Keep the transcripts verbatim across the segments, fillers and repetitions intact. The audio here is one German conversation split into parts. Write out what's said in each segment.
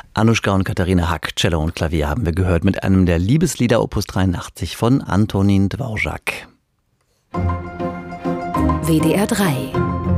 Anuschka und Katharina Hack, Cello und Klavier haben wir gehört mit einem der Liebeslieder Opus dreiundachtzig von Antonín Dvořák. W D R drei.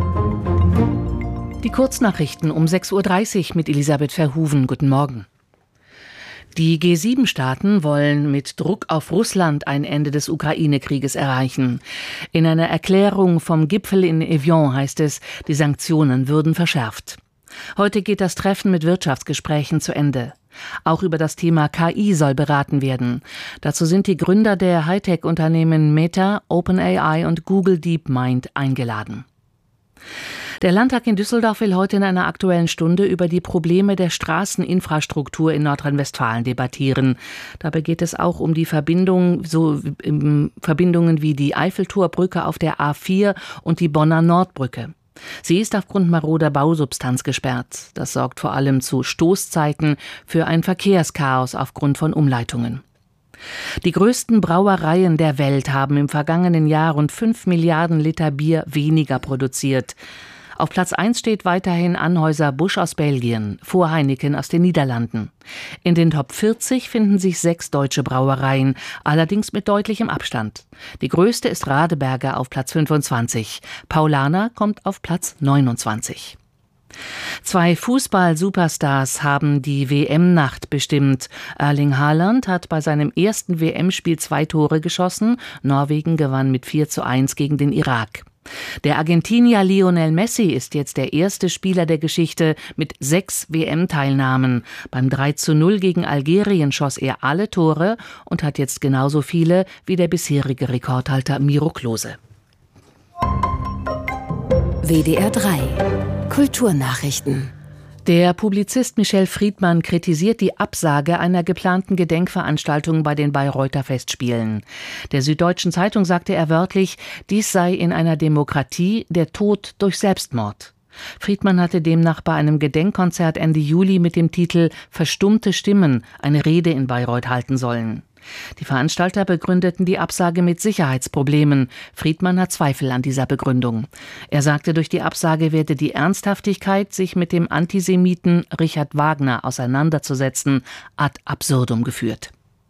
Die Kurznachrichten um sechs Uhr dreißig mit Elisabeth Verhoeven. Guten Morgen. Die G sieben Staaten wollen mit Druck auf Russland ein Ende des Ukraine-Krieges erreichen. In einer Erklärung vom Gipfel in Evian heißt es, die Sanktionen würden verschärft. Heute geht das Treffen mit Wirtschaftsgesprächen zu Ende. Auch über das Thema K I soll beraten werden. Dazu sind die Gründer der Hightech-Unternehmen Meta, OpenAI und Google DeepMind eingeladen. Der Landtag in Düsseldorf will heute in einer Aktuellen Stunde über die Probleme der Straßeninfrastruktur in Nordrhein-Westfalen debattieren. Dabei geht es auch um die Verbindung, so um Verbindungen wie die Eiffeltorbrücke auf der A vier und die Bonner Nordbrücke. Sie ist aufgrund maroder Bausubstanz gesperrt. Das sorgt vor allem zu Stoßzeiten für ein Verkehrschaos aufgrund von Umleitungen. Die größten Brauereien der Welt haben im vergangenen Jahr rund fünf Milliarden Liter Bier weniger produziert. Auf Platz eins steht weiterhin Anheuser-Busch aus Belgien, vor Heineken aus den Niederlanden. In den Top vierzig finden sich sechs deutsche Brauereien, allerdings mit deutlichem Abstand. Die größte ist Radeberger auf Platz fünfundzwanzig. Paulaner kommt auf Platz neunundzwanzig. Zwei Fußball-Superstars haben die W M-Nacht bestimmt. Erling Haaland hat bei seinem ersten W M-Spiel zwei Tore geschossen. Norwegen gewann mit vier zu eins gegen den Irak. Der Argentinier Lionel Messi ist jetzt der erste Spieler der Geschichte mit sechs W M-Teilnahmen. Beim drei zu null gegen Algerien schoss er alle Tore und hat jetzt genauso viele wie der bisherige Rekordhalter Miro Klose. W D R drei. Kulturnachrichten. Der Publizist Michel Friedmann kritisiert die Absage einer geplanten Gedenkveranstaltung bei den Bayreuther Festspielen. Der Süddeutschen Zeitung sagte er wörtlich, dies sei in einer Demokratie der Tod durch Selbstmord. Friedmann hatte demnach bei einem Gedenkkonzert Ende Juli mit dem Titel »Verstummte Stimmen« eine Rede in Bayreuth halten sollen. Die Veranstalter begründeten die Absage mit Sicherheitsproblemen. Friedmann hat Zweifel an dieser Begründung. Er sagte, durch die Absage werde die Ernsthaftigkeit, sich mit dem Antisemiten Richard Wagner auseinanderzusetzen, ad absurdum geführt.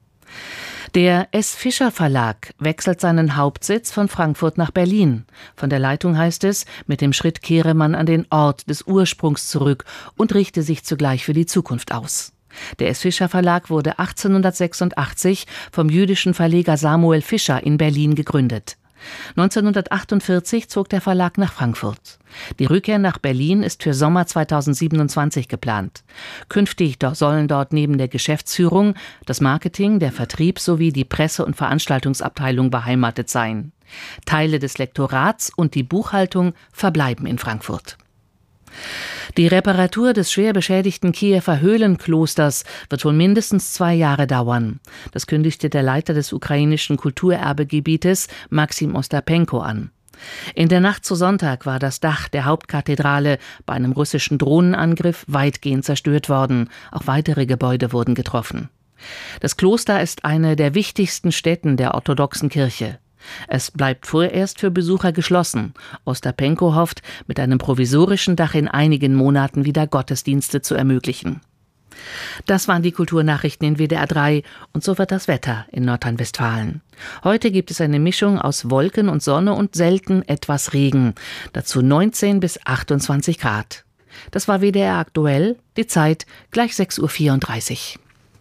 Der S. Fischer Verlag wechselt seinen Hauptsitz von Frankfurt nach Berlin. Von der Leitung heißt es, mit dem Schritt kehre man an den Ort des Ursprungs zurück und richte sich zugleich für die Zukunft aus. Der S. Fischer Verlag wurde achtzehnhundertsechsundachtzig vom jüdischen Verleger Samuel Fischer in Berlin gegründet. neunzehnhundertachtundvierzig zog der Verlag nach Frankfurt. Die Rückkehr nach Berlin ist für Sommer zweitausendsiebenundzwanzig geplant. Künftig sollen dort neben der Geschäftsführung das Marketing, der Vertrieb sowie die Presse- und Veranstaltungsabteilung beheimatet sein. Teile des Lektorats und die Buchhaltung verbleiben in Frankfurt. Die Reparatur des schwer beschädigten Kiewer Höhlenklosters wird wohl mindestens zwei Jahre dauern. Das kündigte der Leiter des ukrainischen Kulturerbegebietes Maxim Ostapenko an. In der Nacht zu Sonntag war das Dach der Hauptkathedrale bei einem russischen Drohnenangriff weitgehend zerstört worden. Auch weitere Gebäude wurden getroffen. Das Kloster ist eine der wichtigsten Stätten der orthodoxen Kirche. Es bleibt vorerst für Besucher geschlossen. Ostapenko hofft, mit einem provisorischen Dach in einigen Monaten wieder Gottesdienste zu ermöglichen. Das waren die Kulturnachrichten in W D R drei und so wird das Wetter in Nordrhein-Westfalen. Heute gibt es eine Mischung aus Wolken und Sonne und selten etwas Regen. Dazu neunzehn bis achtundzwanzig Grad. Das war W D R aktuell, die Zeit gleich sechs Uhr vierunddreißig.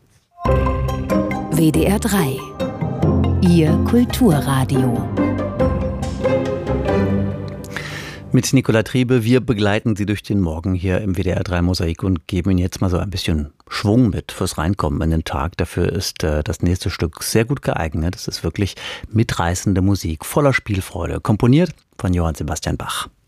W D R drei. Ihr Kulturradio. Mit Nicola Triebe, wir begleiten Sie durch den Morgen hier im W D R drei Mosaik und geben Ihnen jetzt mal so ein bisschen Schwung mit fürs Reinkommen in den Tag. Dafür ist äh, das nächste Stück sehr gut geeignet. Es ist wirklich mitreißende Musik, voller Spielfreude, komponiert von Johann Sebastian Bach.